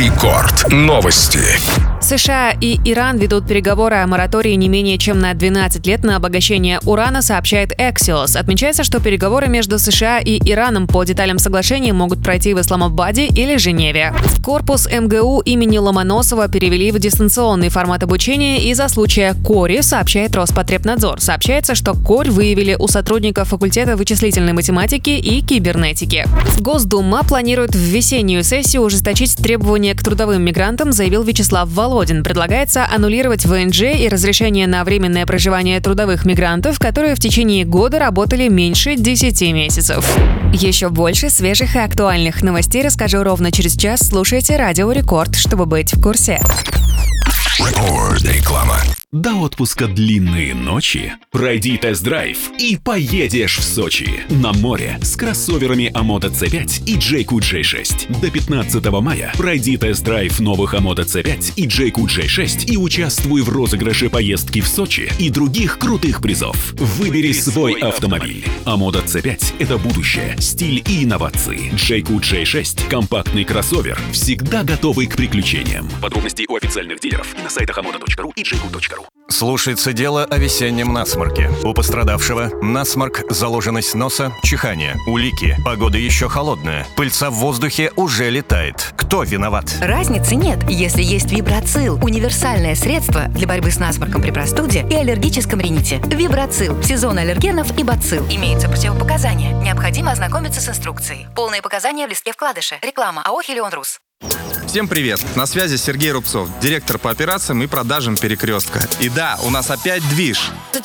Рекорд. Новости. США и Иран ведут переговоры о моратории не менее чем на 12 лет на обогащение урана, сообщает Axios. Отмечается, что переговоры между США и Ираном по деталям соглашения могут пройти в Исламабаде или Женеве. Корпус МГУ имени Ломоносова перевели в дистанционный формат обучения из-за случая кори, сообщает Роспотребнадзор. Сообщается, что корь выявили у сотрудников факультета вычислительной математики и кибернетики. Госдума планирует в весеннюю сессию ужесточить требования к трудовым мигрантам, заявил Вячеслав Володин. Предлагается аннулировать ВНЖ и разрешение на временное проживание трудовых мигрантов, которые в течение года работали меньше 10 месяцев. Еще больше свежих и актуальных новостей расскажу ровно через час. Слушайте Радио Рекорд, чтобы быть в курсе. Реклама. До отпуска длинные ночи. Пройди тест-драйв и поедешь в Сочи. На море с кроссоверами Амото C5 и JQ J6. До 15 мая пройди тест-драйв новых Амото C5 и JQ J6 и участвуй в розыгрыше поездки в Сочи и других крутых призов. Выбери свой автомобиль. Амото C5 – это будущее, стиль и инновации. JQ J6 – компактный кроссовер, всегда готовый к приключениям. Подробности у официальных дилеров и на сайтах amoto.ru и jq.ru. Слушается дело о весеннем насморке. У пострадавшего насморк, заложенность носа, чихание. Улики. Погода еще холодная. Пыльца в воздухе уже летает. Кто виноват? Разницы нет, если есть Вибрацил. Универсальное средство для борьбы с насморком при простуде и аллергическом рините. Вибрацил. Сезон аллергенов и бацилл. Имеются противопоказания. Необходимо ознакомиться с инструкцией. Полные показания в листке вкладыша. Реклама АО «Хелион Рус». Всем привет! На связи Сергей Рубцов, директор по операциям и продажам «Перекрестка». И да, у нас опять движ.